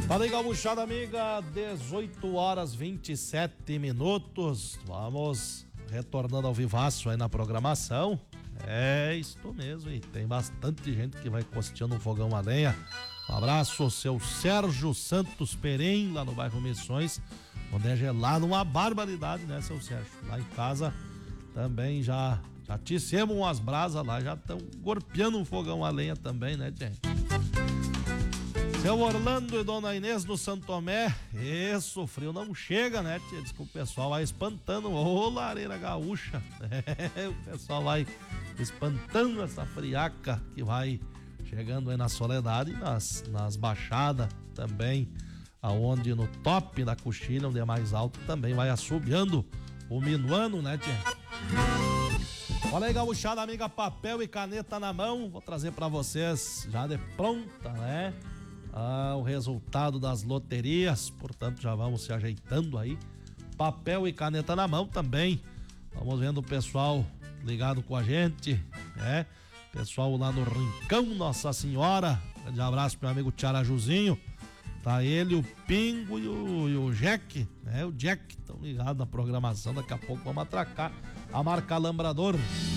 Fala aí, gauchada amiga, 18 horas 27 minutos. Vamos retornando ao vivaço aí na programação. É isso mesmo, e tem bastante gente que vai costeando um fogão a lenha. Um abraço ao seu Sérgio Santos Perim, lá no bairro Missões, onde é gelado uma barbaridade, né, seu Sérgio? Lá em casa também já tissemos umas brasas lá, já estão golpeando um fogão a lenha também, né, gente? Seu Orlando e Dona Inês do Santo Tomé, isso, o frio não chega, né, tia? Diz que o pessoal vai espantando, ô lareira gaúcha, o pessoal vai espantando essa friaca que vai chegando aí na Soledade, nas baixadas também, aonde no top da coxilha, onde é mais alto, também vai assobiando o minuano, né, tia? Olha aí, gauchada amiga, papel e caneta na mão, vou trazer pra vocês já de pronta, né? O resultado das loterias, portanto já vamos se ajeitando aí, papel e caneta na mão também, vamos vendo o pessoal ligado com a gente, né? Pessoal lá no Rincão Nossa Senhora, grande abraço pro meu amigo Tiarajuzinho, tá ele, o Pingo e o Jack, né? O Jack estão ligados na programação, daqui a pouco vamos atracar a marca Alambrador.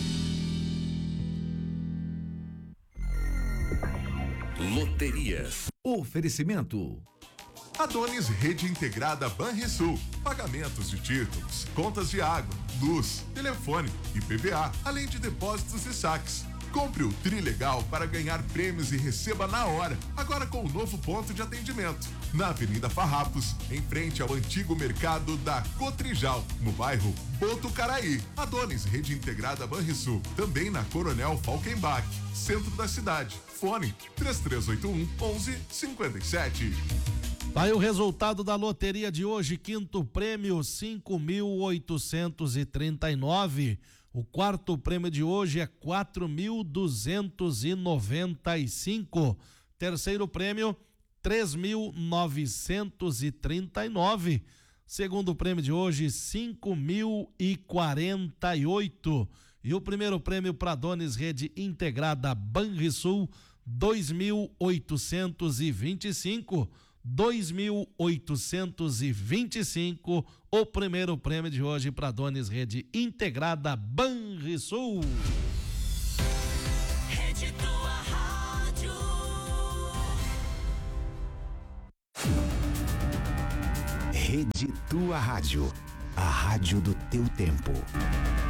Loterias. Oferecimento Adonis Rede Integrada Banrisul. Pagamentos de títulos, contas de água, luz, telefone, IPVA, além de depósitos e saques. Compre o Trilegal para ganhar prêmios e receba na hora, agora com o novo ponto de atendimento. Na Avenida Farrapos, em frente ao antigo mercado da Cotrijal, no bairro Botucaraí. Adonis Rede Integrada Banrisul, também na Coronel Falkenbach, centro da cidade. Fone 3381-1157. Vai o resultado da loteria de hoje, quinto prêmio 5.839. O quarto prêmio de hoje é 4.295. Terceiro prêmio 3.939. Segundo prêmio de hoje 5.048. E o primeiro prêmio para Adonis Rede Integrada Banrisul 2.825. 2.825, o primeiro prêmio de hoje para Adonis Rede Integrada Banrisul. Rede Tua Rádio. Rede Tua Rádio, a rádio do teu tempo.